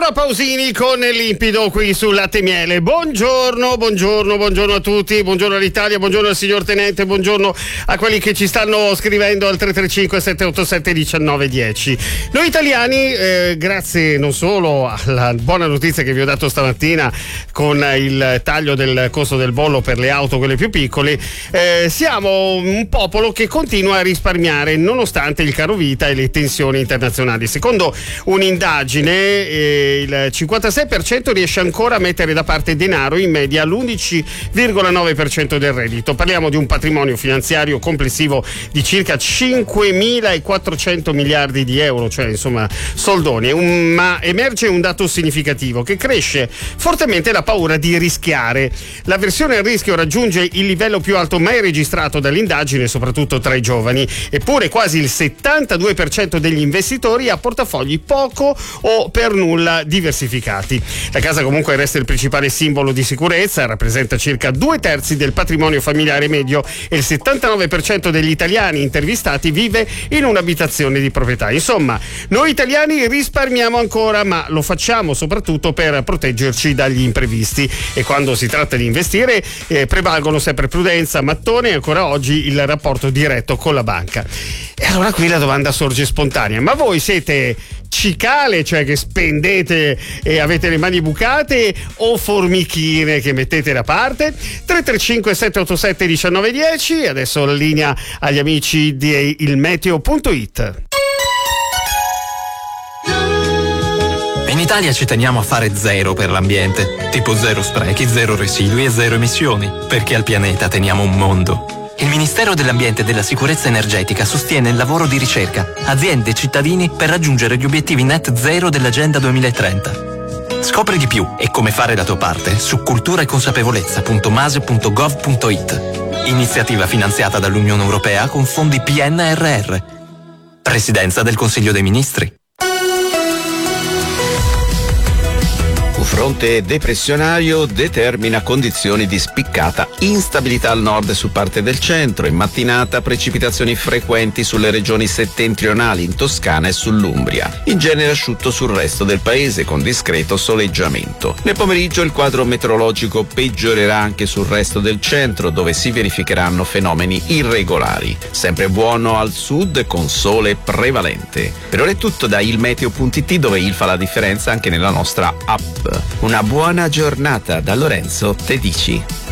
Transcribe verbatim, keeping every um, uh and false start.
Laura Pausini con Limpido qui sul Latte e Miele. Buongiorno, buongiorno, buongiorno a tutti, buongiorno all'Italia, buongiorno al signor Tenente, buongiorno a quelli che ci stanno scrivendo al tre tre cinque sette otto sette uno nove uno zero. Noi italiani, eh, grazie non solo alla buona notizia che vi ho dato stamattina con il taglio del costo del bollo per le auto, quelle più piccole, eh, siamo un popolo che continua a risparmiare nonostante il caro vita e le tensioni internazionali. Secondo un'indagine, eh, il cinquantasei per cento riesce ancora a mettere da parte denaro, in media l'undici virgola nove per cento del reddito. Parliamo di un patrimonio finanziario complessivo di circa cinquemilaquattrocento miliardi di euro, cioè insomma soldoni. Un, ma emerge un dato significativo: che cresce fortemente la paura di rischiare. L'avversione al rischio raggiunge il livello più alto mai registrato dall'indagine, soprattutto tra i giovani. Eppure quasi il settantadue per cento degli investitori ha portafogli poco o per nulla diversificati. La casa comunque resta il principale simbolo di sicurezza, rappresenta circa due terzi del patrimonio familiare medio e il settantanove per cento degli italiani intervistati vive in un'abitazione di proprietà. Insomma, noi italiani risparmiamo ancora, ma lo facciamo soprattutto per proteggerci dagli imprevisti, e quando si tratta di investire eh, prevalgono sempre prudenza, mattone e ancora oggi il rapporto diretto con la banca. E allora qui la domanda sorge spontanea: ma voi siete cicale, cioè che spendete e avete le mani bucate, o formichine che mettete da parte? Tre tre cinque sette otto sette uno nove uno zero. Adesso la linea agli amici di il meteo punto it. In Italia ci teniamo a fare zero per l'ambiente, tipo zero sprechi, zero residui e zero emissioni, perché al pianeta teniamo un mondo. Il Ministero dell'Ambiente e della Sicurezza Energetica sostiene il lavoro di ricerca, aziende e cittadini per raggiungere gli obiettivi net zero dell'Agenda duemilatrenta. Scopri di più e come fare la tua parte su cultura e consapevolezza punto mase punto gov punto it. Iniziativa finanziata dall'Unione Europea con fondi P N R R. Presidenza del Consiglio dei Ministri. Un fronte depressionario determina condizioni di spiccata instabilità al nord e su parte del centro. In mattinata precipitazioni frequenti sulle regioni settentrionali, in Toscana e sull'Umbria. In genere asciutto sul resto del paese con discreto soleggiamento. Nel pomeriggio il quadro meteorologico peggiorerà anche sul resto del centro, dove si verificheranno fenomeni irregolari. Sempre buono al sud con sole prevalente. Per ora è tutto da il meteo punto it, dove il fa la differenza anche nella nostra app. Una buona giornata da Lorenzo Tedici.